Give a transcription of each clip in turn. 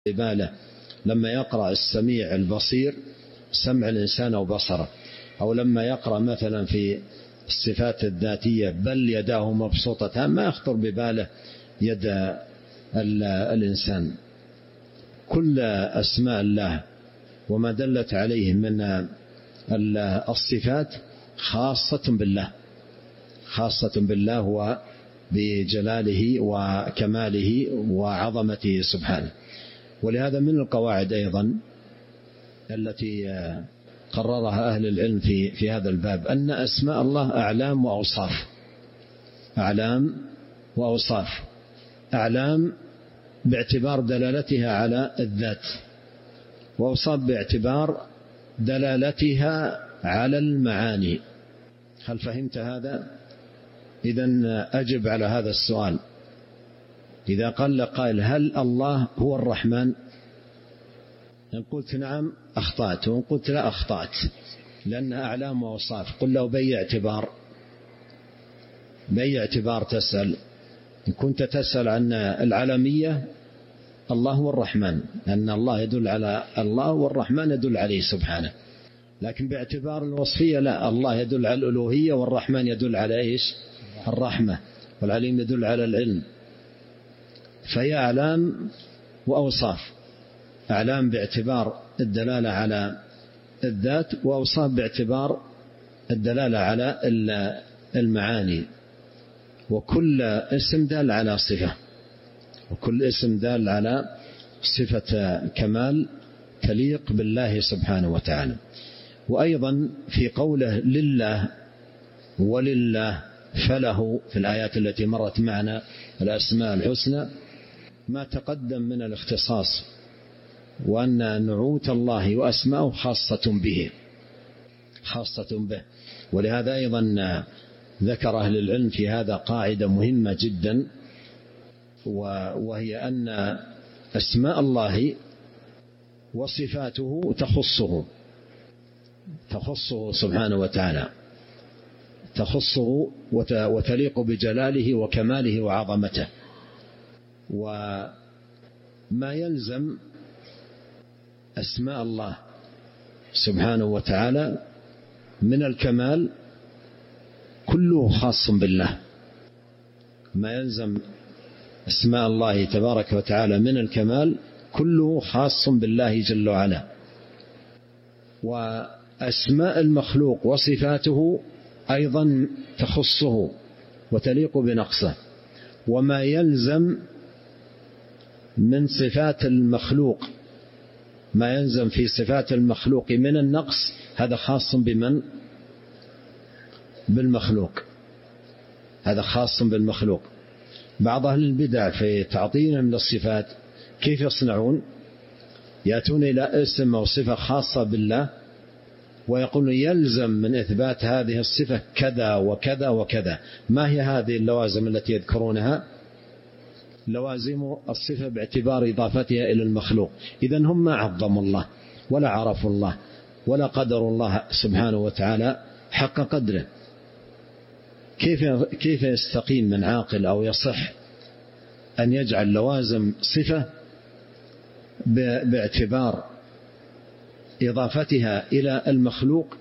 باله لما يقرأ السميع البصير سمع الإنسان أو بصره، أو لما يقرأ مثلا في الصفات الذاتية بل يداه مبسوطتان، ما يخطر بباله يد الإنسان. كل أسماء الله وما دلت عليه من الصفات خاصة بالله وبجلاله وكماله وعظمته سبحانه. ولهذا من القواعد أيضا التي قررها أهل العلم في هذا الباب أن أسماء الله أعلام وأوصاف. أعلام باعتبار دلالتها على الذات، وأوصاف باعتبار دلالتها على المعاني. هل فهمت هذا؟ إذن أجب على هذا السؤال. إذا قال لك قائل هل الله هو الرحمن؟ إن قلت نعم أخطأت، وإن قلت لا أخطأت، لأنها أعلام وأوصاف. قل له بأي اعتبار تسأل؟ إن كنت تسأل عن العلمية الله هو الرحمن، أن الله يدل على الله والرحمن يدل عليه سبحانه. لكن باعتبار الوصفية لا، الله يدل على الألوهية والرحمن يدل على إيش؟ الرحمة، والعليم يدل على العلم. فهي أعلام وأوصاف. أعلام باعتبار الدلالة على الذات، وأوصاف باعتبار الدلالة على المعاني. وكل اسم دال على صفة، وكل اسم دال على صفة كمال تليق بالله سبحانه وتعالى. وأيضا في قوله لله ولله فله في الآيات التي مرت معنا الأسماء الحسنى ما تقدم من الاختصاص، وأن نعوت الله وأسماءه خاصة به. ولهذا أيضا ذكر أهل العلم في هذا قاعدة مهمة جدا، وهي أن أسماء الله وصفاته تخصه سبحانه وتعالى، تخصه وتليق بجلاله وكماله وعظمته. وما يلزم أسماء الله سبحانه وتعالى من الكمال كله خاص بالله. ما يلزم أسماء الله تبارك وتعالى من الكمال كله خاص بالله جل وعلا. وأسماء المخلوق وصفاته أيضا تخصه وتليق بنقصه. وما يلزم من صفات المخلوق، ما يلزم في صفات المخلوق من النقص، هذا خاص بمن؟ بالمخلوق. هذا خاص بالمخلوق. بعض أهل البدع في تعطينا من الصفات كيف يصنعون؟ يأتون إلى اسم أو صفة خاصة بالله ويقولون يلزم من إثبات هذه الصفة كذا وكذا وكذا. ما هي هذه اللوازم التي يذكرونها؟ لوازم الصفة باعتبار إضافتها إلى المخلوق. إذن هم ما عظموا الله ولا عرفوا الله ولا قدروا الله سبحانه وتعالى حق قدره. كيف يستقيم من عاقل أو يصح أن يجعل لوازم صفة باعتبار إضافتها إلى المخلوق،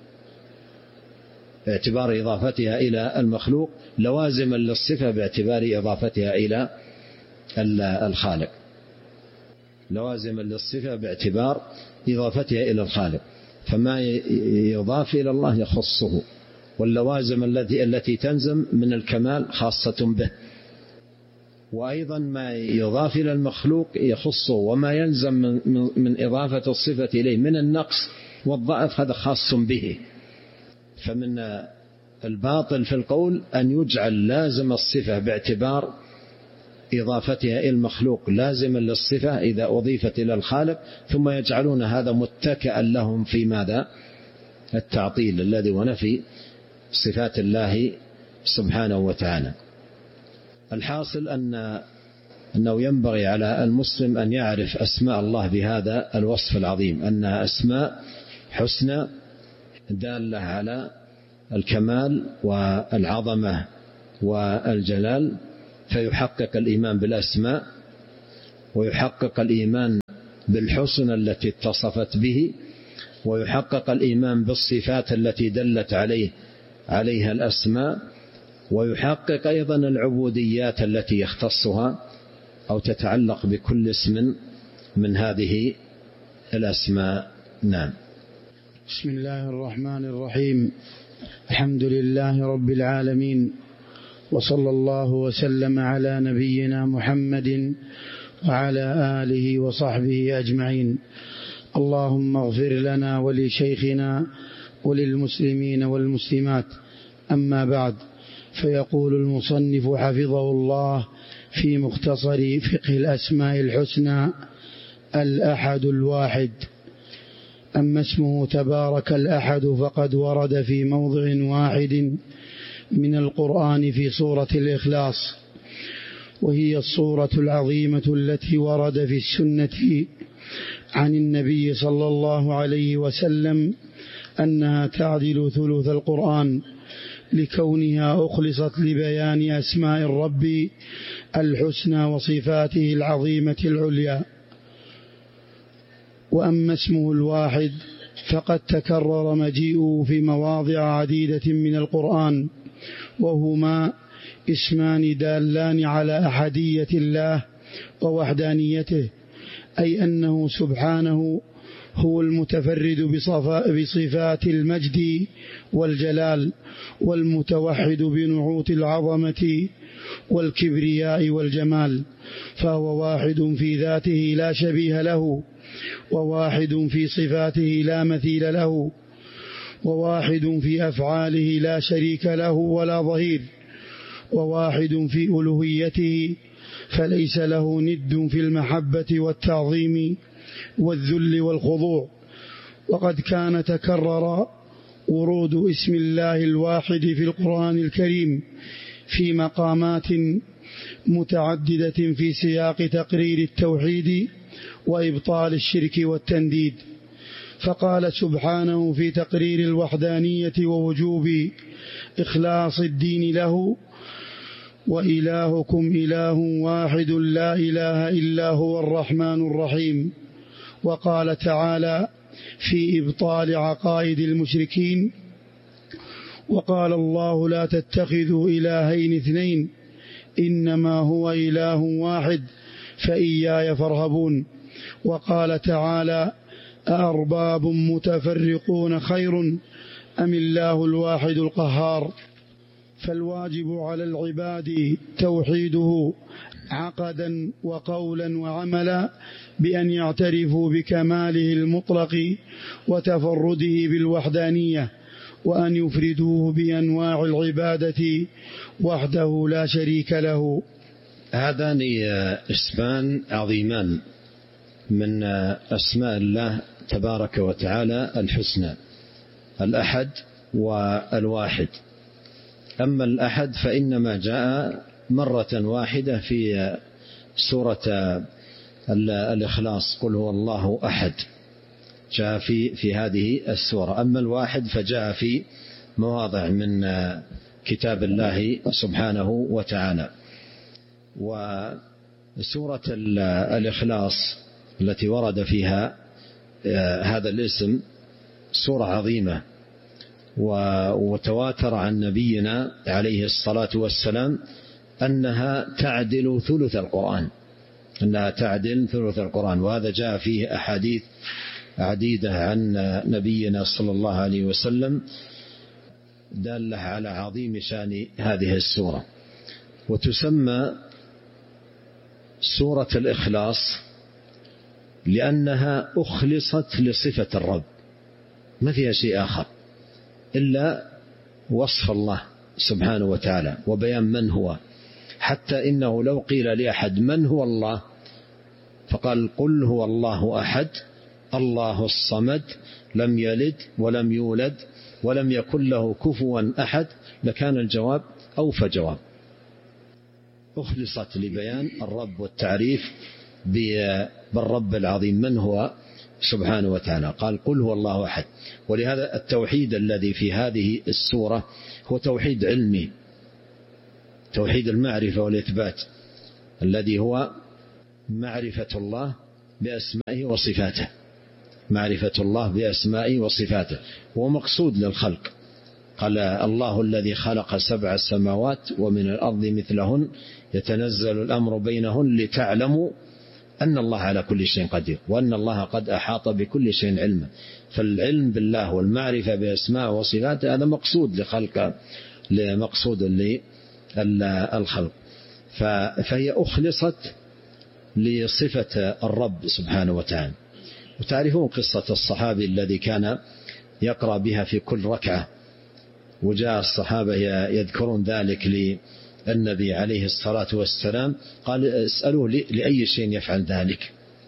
باعتبار إضافتها إلى المخلوق لوازما للصفة باعتبار إضافتها إلى الخالق، لوازما للصفة باعتبار إضافتها إلى الخالق. فما يضاف إلى الله يخصه، واللوازم التي تنزم من الكمال خاصة به. وأيضا ما يضاف إلى المخلوق يخصه، وما يلزم من إضافة الصفة إليه من النقص والضعف هذا خاص به. فمن الباطل في القول أن يجعل لازم الصفة باعتبار إضافتها إلى المخلوق لازما للصفة إذا أضيفت إلى الخالق، ثم يجعلون هذا متكئا لهم في ماذا؟ التعطيل الذي ونفي صفات الله سبحانه وتعالى. الحاصل أنه ينبغي على المسلم أن يعرف أسماء الله بهذا الوصف العظيم، أنها أسماء حسنى دالة على الكمال والعظمة والجلال، فيحقق الإيمان بالأسماء ويحقق الإيمان بالحسن التي اتصفت به، ويحقق الإيمان بالصفات التي دلت عليها الأسماء، ويحقق أيضا العبوديات التي يختصها أو تتعلق بكل اسم من هذه الأسماء. نعم. بسم الله الرحمن الرحيم. الحمد لله رب العالمين، وصلى الله وسلم على نبينا محمد وعلى آله وصحبه أجمعين. اللهم اغفر لنا ولشيخنا وللمسلمين والمسلمات. أما بعد، فيقول المصنف حفظه الله في مختصر فقه الأسماء الحسنى: الأحد الواحد. أما اسمه تبارك الأحد فقد ورد في موضع واحد من القرآن في سورة الإخلاص، وهي السورة العظيمة التي ورد في السنة عن النبي صلى الله عليه وسلم أنها تعدل ثلث القرآن، لكونها أخلصت لبيان أسماء الرب الحسنى وصفاته العظيمة العليا. وأما اسمه الواحد فقد تكرر مجيئه في مواضع عديدة من القرآن، وهما اسمان دالان على أحدية الله ووحدانيته، أي أنه سبحانه هو المتفرد بصفات المجد والجلال، والمتوحد بنعوت العظمة والكبرياء والجمال، فهو واحد في ذاته لا شبيه له، وواحد في صفاته لا مثيل له، وواحد في أفعاله لا شريك له ولا ظهير، وواحد في ألوهيته فليس له ند في المحبة والتعظيم والذل والخضوع. وقد كان تكرر ورود اسم الله الواحد في القرآن الكريم في مقامات متعددة في سياق تقرير التوحيد وإبطال الشرك والتنديد. فقال سبحانه في تقرير الوحدانية ووجوب إخلاص الدين له: وإلهكم إله واحد لا إله إلا هو الرحمن الرحيم. وقال تعالى في إبطال عقائد المشركين: وقال الله لا تتخذوا إلهين اثنين إنما هو إله واحد فإياي فارهبون. وقال تعالى: أأرباب متفرقون خير أم الله الواحد القهار. فالواجب على العباد توحيده عقدا وقولا وعملا، بأن يعترفوا بكماله المطلق وتفرده بالوحدانية، وأن يفردوه بأنواع العبادة وحده لا شريك له. هذان اسمان عظيمان من أسماء الله تبارك وتعالى الحسنى: الأحد والواحد. أما الأحد فإنما جاء مرة واحدة في سورة الإخلاص: قل هو الله أحد، جاء في هذه السورة. أما الواحد فجاء في مواضع من كتاب الله سبحانه وتعالى. وسورة الإخلاص التي ورد فيها هذا الاسم سورة عظيمة، وتواتر عن نبينا عليه الصلاة والسلام أنها تعدل ثلث القرآن، أنها تعدل ثلث القرآن. وهذا جاء فيه أحاديث عديدة عن نبينا صلى الله عليه وسلم دالة على عظيم شان هذه السورة. وتسمى سورة الإخلاص لأنها أخلصت لصفة الرب، ما فيها شيء آخر إلا وصف الله سبحانه وتعالى وبيان من هو. حتى إنه لو قيل لأحد من هو الله فقال: قل هو الله أحد الله الصمد لم يلد ولم يولد ولم يكن له كفوا أحد، لكان الجواب أوفى جواب. أخلصت لبيان الرب والتعريف بالرب العظيم من هو سبحانه وتعالى. قال: قل هو الله أحد. ولهذا التوحيد الذي في هذه السورة هو توحيد علمي، توحيد المعرفة والإثبات، الذي هو معرفة الله بأسمائه وصفاته، معرفة الله بأسمائه وصفاته، هو مقصود للخلق. قال الله الذي خلق 7 سماوات ومن الأرض مثلهن يتنزل الأمر بينهن لتعلموا أن الله على كل شيء قدير وأن الله قد أحاط بكل شيء علما. فالعلم بالله والمعرفة بأسمائه وصفاته هذا مقصود لخلق، لمقصود للخلق. فهي أخلصت لصفة الرب سبحانه وتعالى. وتعرفون قصة الصحابي الذي كان يقرأ بها في كل ركعة، وجاء الصحابة يذكرون ذلك للنبي عليه الصلاة والسلام، قال اسألوه لأي شيء يفعل ذلك،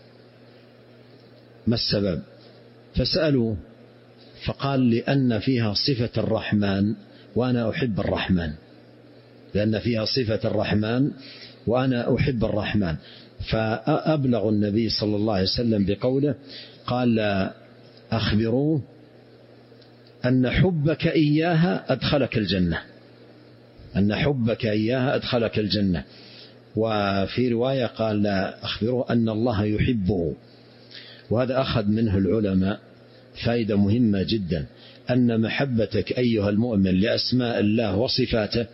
ما السبب؟ فسألوه فقال لأن فيها صفة الرحمن وأنا أحب الرحمن، لأن فيها صفة الرحمن وأنا أحب الرحمن. فأبلغ النبي صلى الله عليه وسلم بقوله، قال أخبروه أن حبك إياها أدخلك الجنة، أن حبك إياها أدخلك الجنة. وفي رواية قال أخبروه أن الله يحبه. وهذا أخذ منه العلماء فائدة مهمة جدا، أن محبتك أيها المؤمن لأسماء الله وصفاته،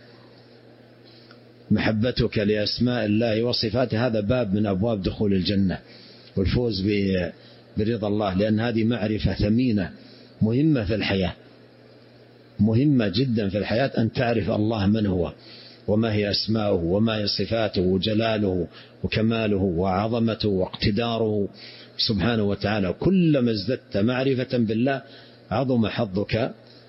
محبتك لأسماء الله وصفاته هذا باب من أبواب دخول الجنة والفوز برضا الله، لأن هذه معرفة ثمينة مهمة في الحياة، مهمة جدا في الحياة أن تعرف الله من هو وما هي أسماؤه وما هي صفاته وجلاله وكماله وعظمته واقتداره سبحانه وتعالى. كلما ازددت معرفة بالله عظم حظك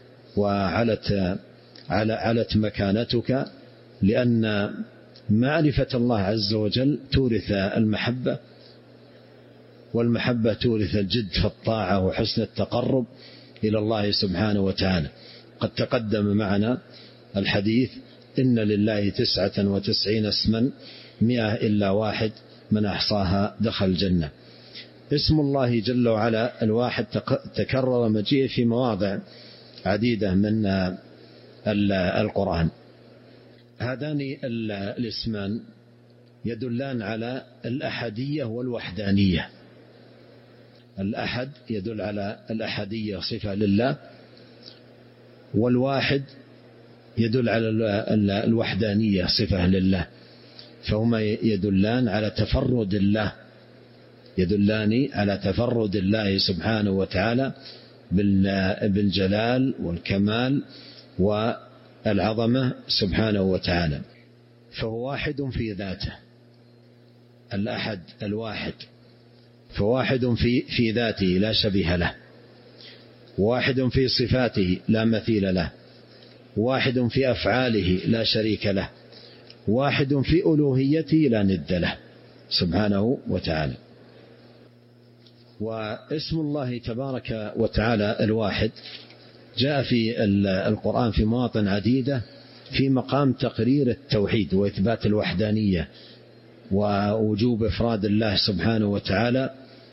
وعلت مكانتك، لأن معرفة الله عز وجل تورث المحبة، والمحبة تورث الجد في الطاعة وحسن التقرب إلى الله سبحانه وتعالى. قد تقدم معنا الحديث إن لله 99 اسما 100 إلا واحد من أحصاها دخل الجنة. اسم الله جل وعلا الواحد تكرر مجيء في مواضع عديدة من القرآن. هذان الاسمان يدلان على الأحدية والوحدانية. الأحد يدل على الأحدية صفة لله، والواحد يدل على الوحدانية صفة لله، فهما يدلان على تفرد الله، يدلان على تفرد الله سبحانه وتعالى بالجلال والكمال والعظمة سبحانه وتعالى. فهو واحد في ذاته، الأحد الواحد، فواحد في ذاته لا شبيه له، واحد في صفاته لا مثيل له، واحد في أفعاله لا شريك له، واحد في ألوهيته لا ند له سبحانه وتعالى. واسم الله تبارك وتعالى الواحد جاء في القرآن في مواطن عديدة في مقام تقرير التوحيد وإثبات الوحدانية ووجوب إفراد الله سبحانه وتعالى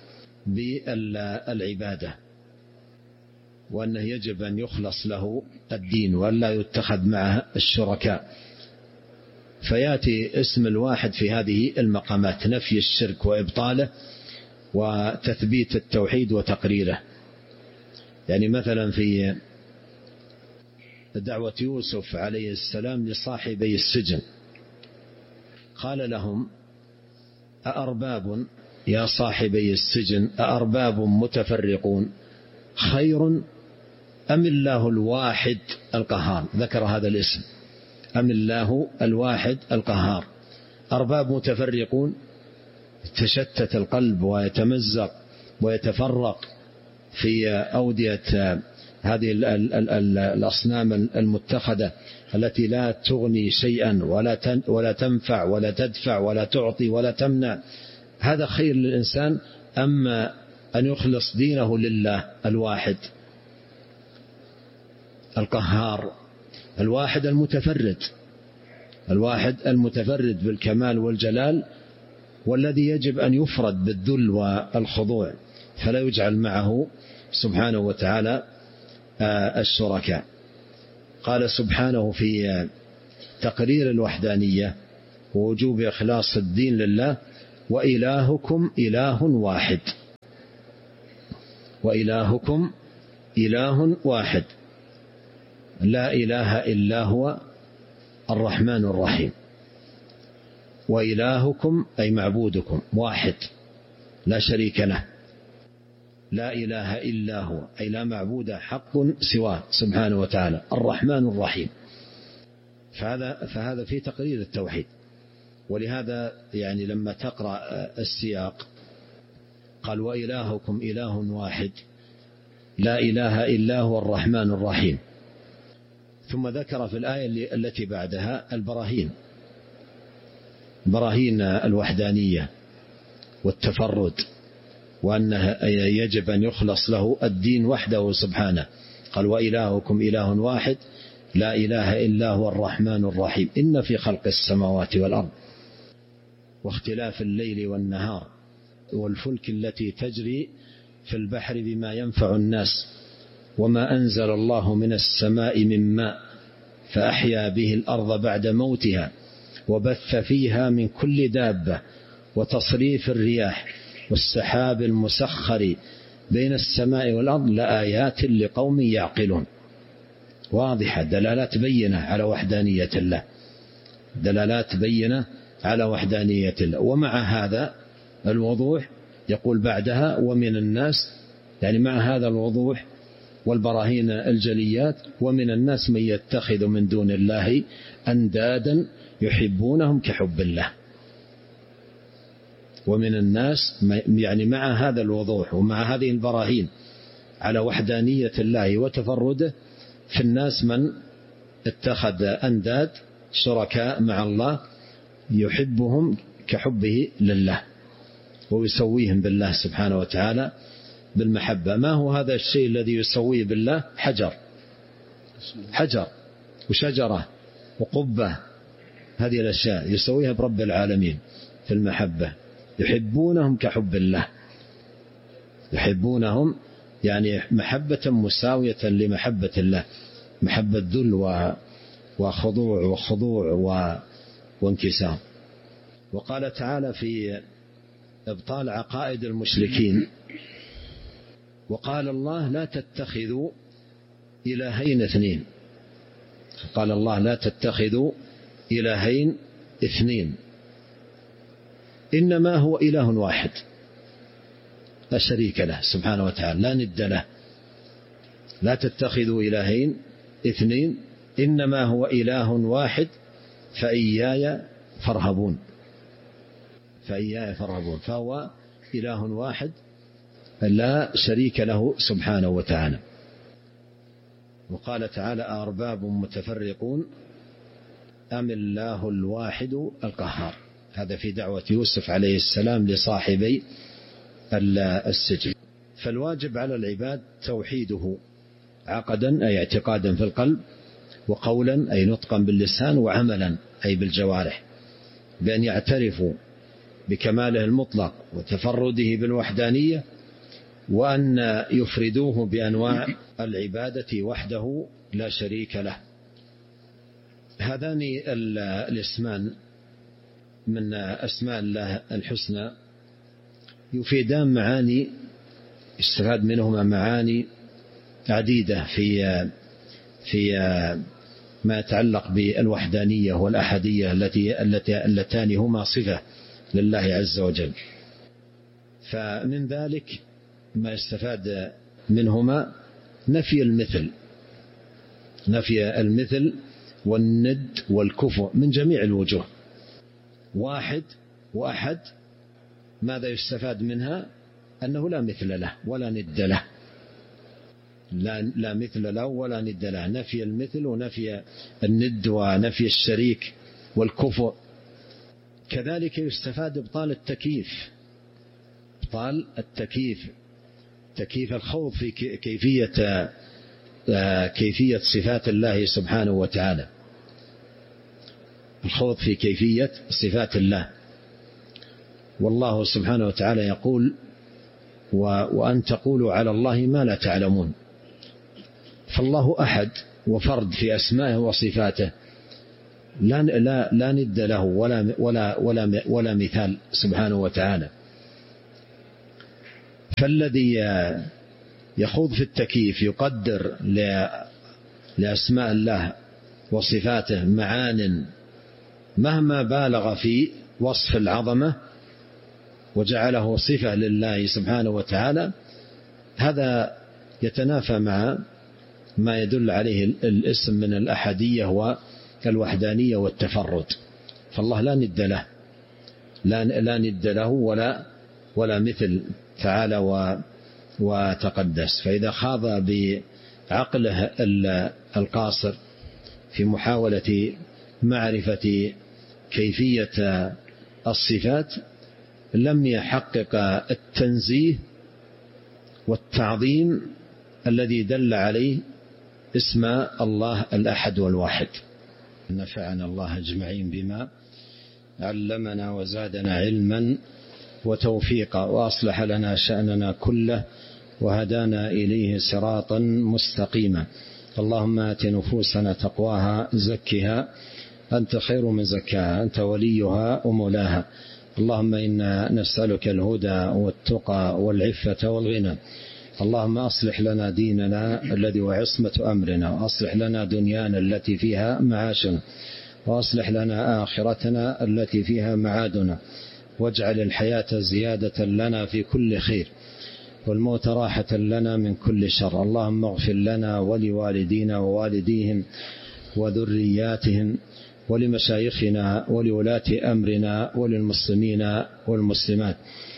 بالعبادة، وأنه يجب أن يخلص له الدين وأن لا يتخذ معه الشركاء. فيأتي اسم الواحد في هذه المقامات: نفي الشرك وإبطاله، وتثبيت التوحيد وتقريره. يعني مثلا في دعوة يوسف عليه السلام لصاحبي السجن قال لهم: أأرباب يا صاحبي السجن أأرباب متفرقون خير أم الله الواحد القهار؟ ذكر هذا الاسم، أم الله الواحد القهار. أرباب متفرقون، تشتت القلب ويتمزق ويتفرق في أودية هذه الأصنام المتخذة التي لا تغني شيئا ولا تنفع ولا تدفع ولا تعطي ولا تمنع. هذا خير للإنسان أما أن يخلص دينه لله الواحد القهار، الواحد المتفرد، الواحد المتفرد بالكمال والجلال، والذي يجب أن يفرد بالذل والخضوع، فلا يجعل معه سبحانه وتعالى الشركاء. قال سبحانه في تقرير الوحدانية ووجوب إخلاص الدين لله: وإلهكم إله واحد، وإلهكم إله واحد لا إله إلا هو الرحمن الرحيم. وإلهكم أي معبودكم واحد لا شريك له، لا إله إلا هو أي لا معبود حق سواه سبحانه وتعالى، الرحمن الرحيم. فهذا في تقرير التوحيد. ولهذا يعني لما تقرأ السياق قال وإلهكم إله واحد لا إله إلا هو الرحمن الرحيم، ثم ذكر في الآية التي بعدها براهين الوحدانية والتفرد، وأنها يجب أن يخلص له الدين وحده سبحانه. قال وإلهكم إله واحد لا إله إلا هو الرحمن الرحيم. إن في خلق السماوات والأرض واختلاف الليل والنهار والفلك التي تجري في البحر بما ينفع الناس وما أنزل الله من السماء من ماء فأحيا به الأرض بعد موتها وبث فيها من كل دابة وتصريف الرياح والسحاب المسخر بين السماء والأرض لآيات لقوم يعقلون. واضحة، دلالات بينة على وحدانية الله، دلالات بينة على وحدانية الله. ومع هذا الوضوح يقول بعدها ومن الناس، يعني مع هذا الوضوح والبراهين الجليات ومن الناس من يتخذ من دون الله أندادا يحبونهم كحب الله. ومن الناس يعني مع هذا الوضوح ومع هذه البراهين على وحدانية الله وتفرده، في الناس من اتخذ أنداد شركاء مع الله يحبهم كحبه لله ويسويهم بالله سبحانه وتعالى بالمحبة. ما هو هذا الشيء الذي يسويه بالله؟ حجر وشجرة وقبة، هذه الأشياء يسويها برب العالمين في المحبة. يحبونهم كحب الله، يحبونهم يعني محبة مساوية لمحبة الله، محبة ذل وخضوع وانكسار. وقال تعالى في إبطال عقائد المشركين وقال الله لا تتخذوا إلهين اثنين. قال الله لا تتخذوا إلهين اثنين إنما هو إله واحد لا شريك له سبحانه وتعالى، لا ند له. لا تتخذوا إلهين اثنين إنما هو إله واحد فإياي فارهبون. فهو إله واحد لا شريك له سبحانه وتعالى. وقال تعالى أرباب متفرقون أم الله الواحد القهار. هذا في دعوة يوسف عليه السلام لصاحبي السجن. فالواجب على العباد توحيده عقدا أي اعتقادا في القلب، وقولا أي نطقا باللسان، وعملا أي بالجوارح، بأن يعترفوا بكماله المطلق وتفرده بالوحدانية، وأن يفردوه بأنواع العبادة وحده لا شريك له. هذان الاسمان من أسماء الله الحسنى يفيدان معاني استفاد منهما معاني عديدة في ما يتعلق بالوحدانية والأحدية اللتان هما صفة لله عز وجل. فمن ذلك ما يستفاد منهما نفي المثل والند والكفء من جميع الوجوه. واحد وأحد ماذا يستفاد منها؟ أنه لا مثل له ولا ند له، لا مثل له ولا ند له. نفي المثل ونفي الند ونفي الشريك والكفء. كذلك يستفاد إبطال تكييف الخوض في كيفية صفات الله سبحانه وتعالى، الخوض في كيفية صفات الله. والله سبحانه وتعالى يقول وأن تقولوا على الله ما لا تعلمون. فالله أحد وفرد في أسمائه وصفاته، لا ند له ولا مثال سبحانه وتعالى. فالذي يخوض في التكييف يقدر لأسماء الله وصفاته معان مهما بالغ في وصف العظمة وجعله صفة لله سبحانه وتعالى، هذا يتنافى مع ما يدل عليه الاسم من الأحدية والوحدانية والتفرد. فالله لا ند له، لا ند له ولا مثل تعالى وتقدس. فإذا خاض بعقله القاصر في محاولة معرفة كيفية الصفات لم يحقق التنزيه والتعظيم الذي دل عليه اسم الله الأحد والواحد. نفعنا الله أجمعين بما علمنا وزادنا علما وتوفيقا، وأصلح لنا شأننا كله وهدانا إليه صراطا مستقيما. اللهم آت نفوسنا تقواها زكها أنت خير من زكاها، أنت وليها ومولاها. اللهم إنا نسألك الهدى والتقى والعفة والغنى. اللهم أصلح لنا ديننا الذي هو عصمة أمرنا، وأصلح لنا دنيانا التي فيها معاشنا، وأصلح لنا آخرتنا التي فيها معادنا، واجعل الحياة زيادة لنا في كل خير والموت راحة لنا من كل شر. اللهم اغفر لنا ولوالدينا ووالديهم وذرياتهم ولمشايخنا ولولاة أمرنا وللمسلمين والمسلمات.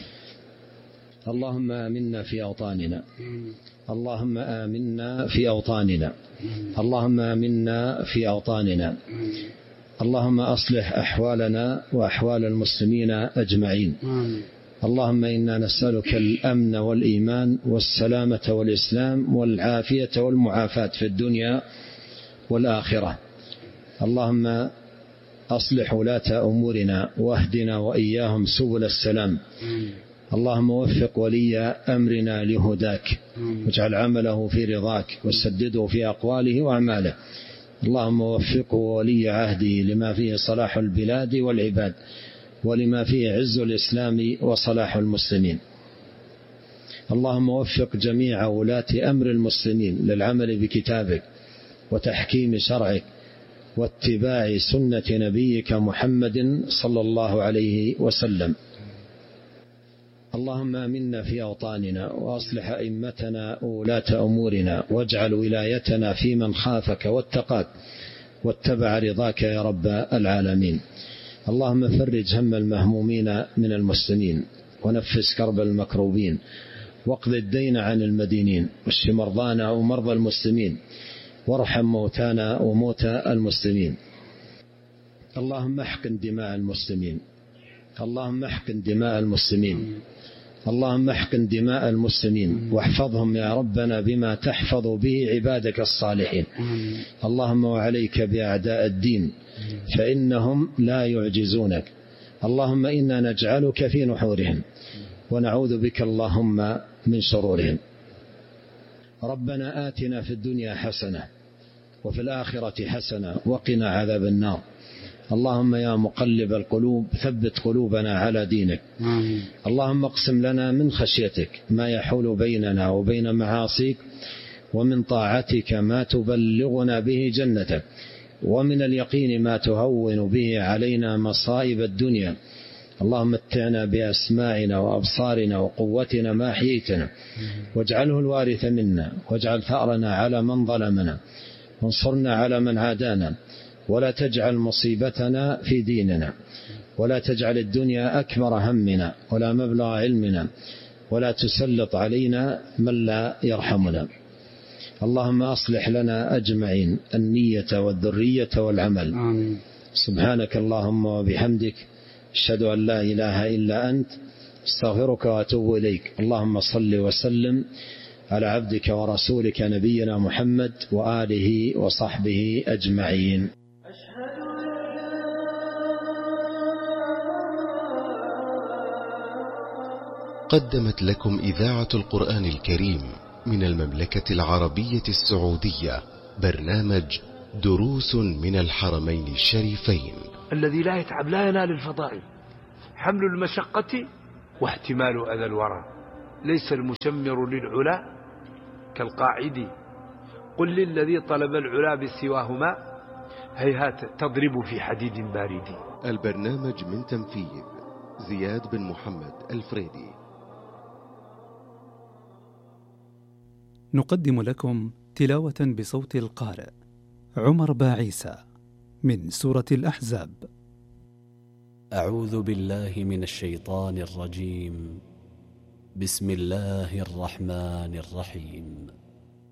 اللهم آمنا في أوطاننا، اللهم آمنا في أوطاننا، اللهم آمنا في أوطاننا. اللهم أصلح أحوالنا وأحوال المسلمين أجمعين. اللهم إنا نسألك الأمن والإيمان والسلامة والإسلام والعافية والمعافاة في الدنيا والآخرة. اللهم أصلح ولاة أمورنا واهدنا وإياهم سبل السلام. اللهم وفق ولي أمرنا لهداك، واجعل عمله في رضاك، وسدده في أقواله وأعماله. اللهم وفقه ولي عهده لما فيه صلاح البلاد والعباد، ولما فيه عز الإسلام وصلاح المسلمين. اللهم وفق جميع ولاة أمر المسلمين للعمل بكتابك وتحكيم شرعك واتباع سنة نبيك محمد صلى الله عليه وسلم. اللهم آمنا في أوطاننا وأصلح أئمتنا وولاة أمورنا، واجعل ولايتنا في من خافك واتقاك واتبع رضاك يا رب العالمين. اللهم فرج هم المهمومين من المسلمين، ونفس كرب المكروبين، واقض الدين عن المدينين، واشف مرضانا ومرضى المسلمين، وارحم موتانا وموتى المسلمين. اللهم احقن دماء المسلمين، اللهم احقن دماء المسلمين، اللهم احقن دماء المسلمين، واحفظهم يا ربنا بما تحفظ به عبادك الصالحين. اللهم وعليك بأعداء الدين فإنهم لا يعجزونك. اللهم إنا نجعلك في نحورهم ونعوذ بك اللهم من شرورهم. ربنا آتنا في الدنيا حسنة وفي الآخرة حسنة وقنا عذاب النار. اللهم يا مقلب القلوب ثبت قلوبنا على دينك. اللهم اقسم لنا من خشيتك ما يحول بيننا وبين معاصيك، ومن طاعتك ما تبلغنا به جنتك، ومن اليقين ما تهون به علينا مصائب الدنيا. اللهم متعنا بأسماعنا وأبصارنا وقوتنا ما أحييتنا، واجعله الوارث منا، واجعل ثأرنا على من ظلمنا، وانصرنا على من عادانا، ولا تجعل مصيبتنا في ديننا، ولا تجعل الدنيا أكبر همنا ولا مبلغ علمنا، ولا تسلط علينا من لا يرحمنا. اللهم أصلح لنا أجمعين النية والذرية والعمل. آمين. سبحانك اللهم وبحمدك، أشهد أن لا إله إلا أنت، استغفرك وأتوب إليك. اللهم صل وسلم على عبدك ورسولك نبينا محمد وآله وصحبه أجمعين. قدمت لكم إذاعة القرآن الكريم من المملكة العربية السعودية برنامج دروس من الحرمين الشريفين. الذي لا يتعب لا ينال الفضائل. حمل المشقة واحتمال أذى الورى. ليس المشمر للعلا كالقاعد. قل للذي طلب العلا بسواهما هيهات تضرب في حديد بارد. البرنامج من تنفيذ زياد بن محمد الفريدي. نقدم لكم تلاوة بصوت القارئ عمر باعيسى من سورة الأحزاب. أعوذ بالله من الشيطان الرجيم. بسم الله الرحمن الرحيم.